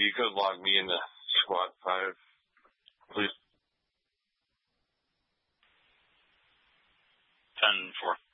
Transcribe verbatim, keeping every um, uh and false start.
you could log me into squad five, please. ten four.